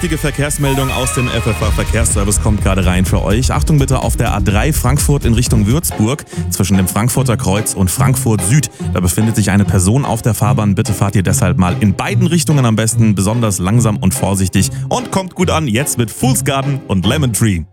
wichtige Verkehrsmeldung aus dem FFH Verkehrsservice kommt gerade rein für euch. Achtung bitte auf der A3 Frankfurt in Richtung Würzburg zwischen dem Frankfurter Kreuz und Frankfurt Süd. Da befindet sich eine Person auf der Fahrbahn. Bitte fahrt ihr deshalb mal in beiden Richtungen am besten besonders langsam und vorsichtig und kommt gut an jetzt mit Fool's Garden und Lemon Tree.